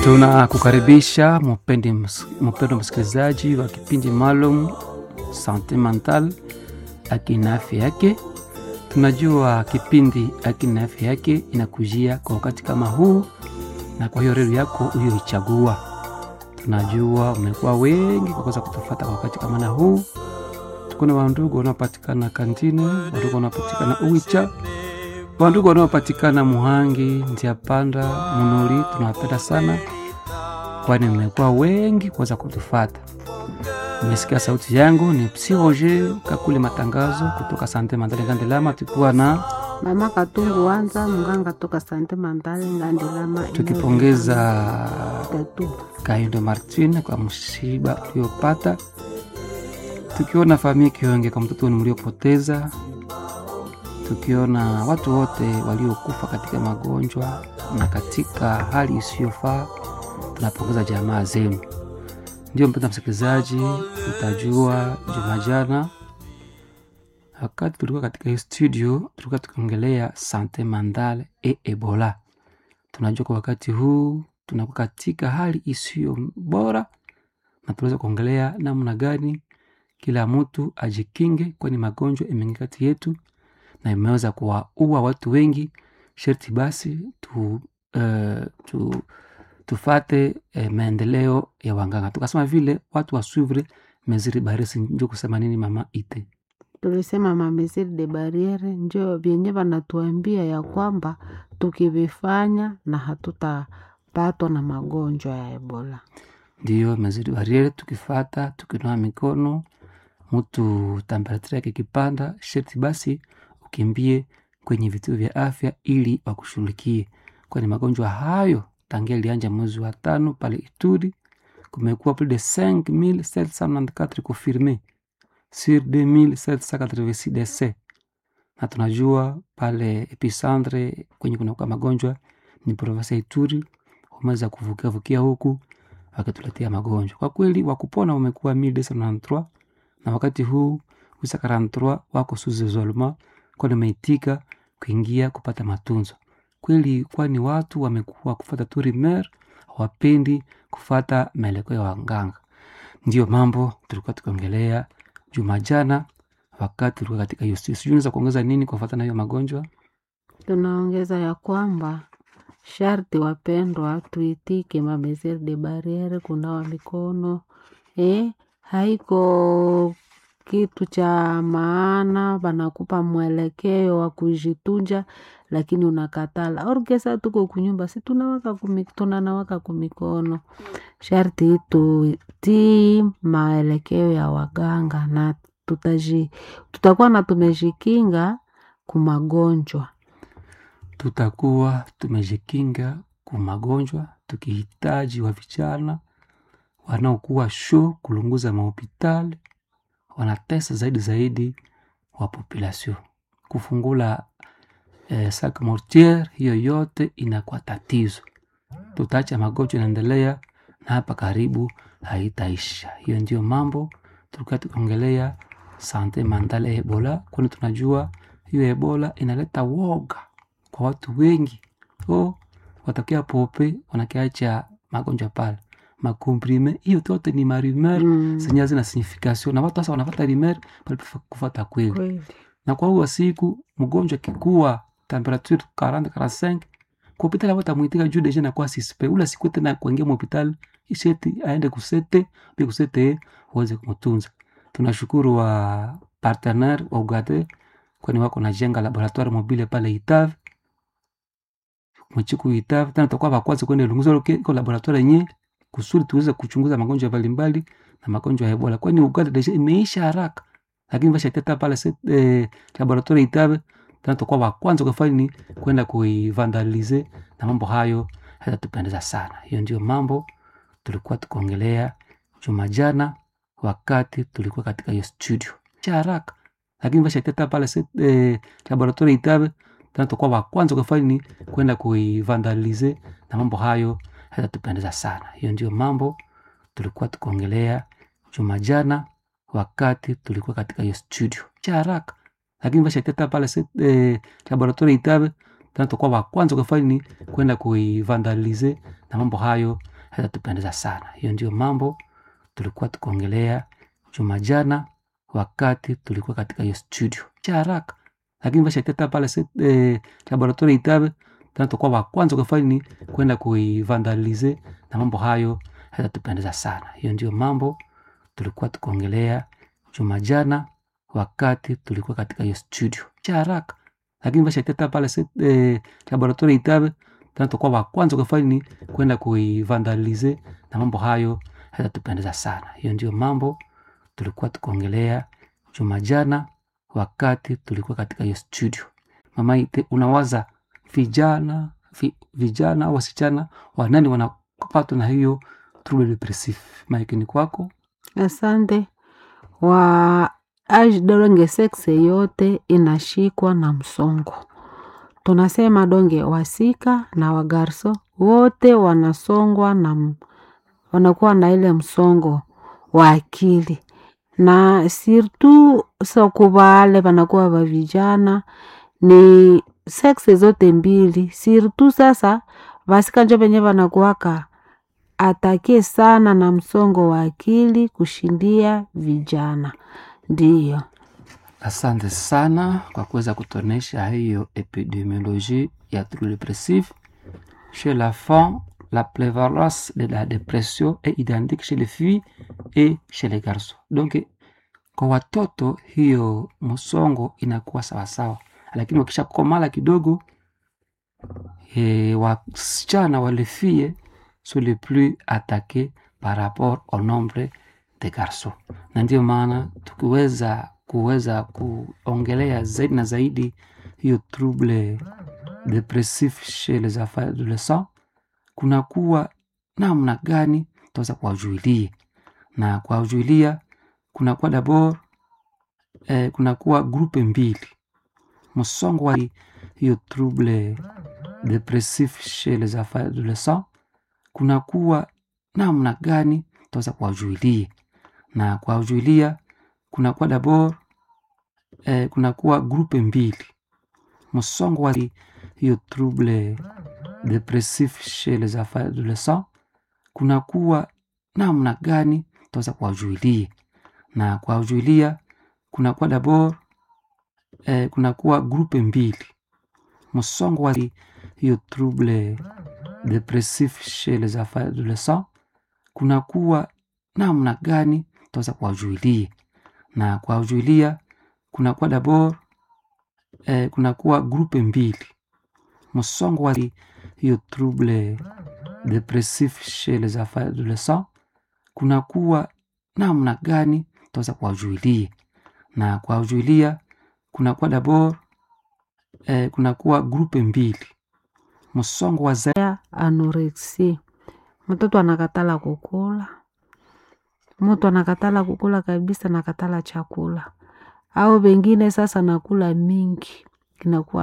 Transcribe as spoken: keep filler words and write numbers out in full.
Tunakukaribisha mpendwa msikilizaji wa kipindi maalum Sante Mental, akina afya yake. Tunajua kipindi akina afya yake inakujia kwa wakati kama huu, na kwa hiyo redio yako uliyoichagua. Tunajua umekuwa wengi kwa kuweza kutufuata kwa wakati kama na huu. Tuko na wandugu wanaopatikana Kantine, wandugu wanaopatikana Uicha, wandugu wanaopatikana Muhangi, Ntiapanda, Munuri. Tunawapenda sana kwani mmekuwa wengi kuweza kutufuata. Umesikia sauti yangu ni Psy Roger Kakule Matangazo kutoka Sante Mental Ngandelama. Tukiwa na Mama Katungu Wanza mganga toka Sante Mental Ngandelama, tukipongeza Kaindo Martin kwa msiba uliopata, tukiona familia Kionge kwa mtoto mliopoteza, tukiona watu wote waliokufa katika magonjwa na katika hali isiyofaa. Tunapongeza jamaa zenu. Ndio mpenda msikilizaji, utajua juma jana wakati tulikuwa katika hii studio tulikuwa tukiongelea Sante Mental e Ebola. Tunajua kwa wakati huu tunakuwa katika hali isiyo bora, na tunaweza kuongelea namna gani kila mtu ajikinge, kwani magonjwa imeingia kati yetu na imeweza kuwaua watu wengi. Sherti basi tu, uh, tu tufate eh, maendeleo ya wanganga. Tukasema vile watu wasuvre meziri baresi. Ndio kusema nini mama ite? Tulisema mameziri de barriere ndio vyenye wanatuambia ya kwamba tukivifanya na hatutapatwa na magonjwa ya Ebola. Ndio meziri barriere, tukifata tukinoa mikono, mtu temperature yake kipanda, sherti basi ukimbie kwenye vituo vya afya ili wakushughulikie, kwani magonjwa hayo tangia ilianja mwezi wa tano pale Ituri kumekuwa plus de cinq mille sept cent quatre-vingt-quatre confirmés sur deux mille sept cent quatre-vingt-six décès. Na tunajua pale epicentre kwenye kuna kwa magonjwa ni province ya Ituri, wameweza kuvukia vukia huku wakatuletea magonjwa. Kwa kweli wakupona wamekuwa mille deux cent quatre-vingt-treize, na wakati huu wisa quarante-trois wako sous isolement kwa nimeitika kuingia kupata matunzo. Kweli kwani watu wamekuwa kufuata tu rumeur, hawapendi kufuata maelekeo ya waganga. Ndio mambo tulikuwa tukiongelea juma jana wakati tulikuwa katika hiyo studio. Unaweza kuongeza nini kufuata na hiyo magonjwa? Tunaongeza ya kwamba sharti wapendwa tuitike mameziri de barriere, kunawa mikono. Eh, haiko kitu cha maana, banakupa mwelekeo wa kujitunja lakini unakatala. Orgesa tuko kunyumba si tunawaka kumikitona na waka kumikono. Sharti tuti maelekeo ya waganga na tutaji tutakuwa na tumejikinga kumagonjwa. Tutakuwa tumejikinga kumagonjwa tukihitaji wa vijana wanaokuwa show kulunguza mahopitali, wanatesa zaidi zaidi wa population. Kufungula eh, sac mortier, hiyo yote inakuwa tatizo. Tutaacha magonjwa yanaendelea na hapa karibu haitaisha. Hiyo ndio mambo tulikuwa tukiongelea Sante Mental e Ebola, kwani tunajua hiyo Ebola inaleta woga kwa watu wengi. Oh, watakia pope wanakiacha magonjwa pale makomprime. Hiyo yote ni marumeur mm. Zenye zina signification, na watu sasa wanapata rumeur pale kufuata kweli. Kweli. Na kwa hiyo siku mgonjwa kikuwa temperature quarante quarante-cinq kwa hospitali wata muitika juu deja na kwa suspect, ula siku tena kuingia hospitali isheti aende kusete bi kusete uweze kumtunza. Tunashukuru wa partenaire wa Ugate kwani wako na jenga laboratoire mobile pale Itave mchiku Itave. Tena tutakuwa bakwaza kwenda lunguzo kwa laboratoire yenyewe kusudi tuweze kuchunguza magonjwa mbalimbali na magonjwa ya Ebola, kwani Uganda deja imeisha haraka, lakini basha teta pale eh, laboratoire Itave. Tena tutakuwa wa kwanza kufanya ni kwenda kuivandalize, na mambo hayo hatatupendeza sana. Hiyo ndio mambo tulikuwa tukongelea juma jana wakati tulikuwa katika hiyo studio haraka, lakini basha teta pale eh, laboratoire Itave. Tena tutakuwa wa kwanza kufanya ni kwenda kuivandalize, na mambo hayo hatatupendeza sana. Hiyo ndio mambo tulikuwa tukongelea juma jana wakati tulikuwa katika hiyo studio haraka, lakini basha teta pale eh, laboratoire Itave. Tena tutakuwa wa kwanza kufanya ni kwenda kuivandalize, na mambo hayo hatatupendeza sana. Hiyo ndio mambo tulikuwa tukongelea juma jana wakati tulikuwa katika hiyo studio. Cha haraka lakini basha teta pale eh, laboratory itabe tena tukua wa kwanza kufanya ni kwenda kuivandalize na mambo hayo hatatupendeza sana. Hiyo ndio mambo tulikuwa tukongelea juma jana wakati tulikuwa katika hiyo studio. Cha haraka lakini basha teta pale eh, laboratory itabe tena tukua wa kwanza kufanya ni kwenda kuivandalize na mambo hayo hatatupendeza sana. Hiyo ndio mambo tulikuwa tukongelea juma jana wakati tulikuwa katika hiyo studio. Mama ite, unawaza vijana vi, vijana au wasichana wanani wanapatwa na hiyo trouble depressive? Maiki ni kwako. Asante. Wa age donge sexe yote inashikwa na msongo. Tunasema donge wasika na wagarso wote wanasongwa na wanakuwa na ile msongo wa akili. Na sirtu sokubale wanakuwa wa vijana ni sexe zote mbili. Sirtu sasa wasika njo penye wanakuwaka atake sana na msongo wa akili kushindia vijana. Ndiyo. Asante sana kwa kuweza kutonesha hiyo epidemiologie ya trouble depressive. Chez la femme, la prévalence de la dépression est identique chez les filles et chez les garçons. Donc kwa watoto hiyo msongo inakuwa sawa sawa, lakini wakisha komala kidogo e, wasichana wale filles sont les plus attaqués par rapport au nombre de garçons. Na ndio maana tukiweza kuweza kuongelea zaidi na zaidi hiyo trouble depressif chez les adolescents, kuna kuwa namna gani tuweza kuwajuilia. Na kuwajuilia kuna kuwa d'abord eh, kuna kuwa grupe mbili. Msongo wa hiyo trouble depressif chez les adolescents, kuna kuwa namna gani tuweza kuwajuilia. Na kuwajuilia kuna kuwa d'abord eh, kuna kuwa grupe mbili. Msongo wa hiyo trouble depressif chez les adolescents, kuna kuwa namna gani tuweza kuwajuilia. Na kuwajuilia kuna kuwa d'abord eh, kuna kuwa grupe mbili. Msongo wa hiyo trouble depressif chez les adolescents, kuna kuwa namna gani tuweza kuwajuilia. Na kuwajuilia kuna kuwa d'abord eh, kuna kuwa grupe mbili. Msongo wa hiyo trouble depressif chez les adolescents, kuna kuwa namna gani tuweza kuwajuilia. Na kuwajuilia kuna kuwa d'abord eh, kuna kuwa grupe mbili. Msongo wa ya anorexia. Mtoto anakatala kukula. Mtu anakatala kukula kabisa, nakatala chakula. Au wengine sasa nakula mingi. Inakuwa